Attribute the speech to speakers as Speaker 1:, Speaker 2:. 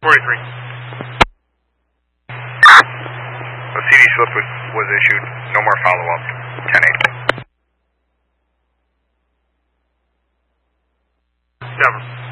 Speaker 1: 43.
Speaker 2: A CD slip was issued. No more follow-up. 10-8.
Speaker 1: Never.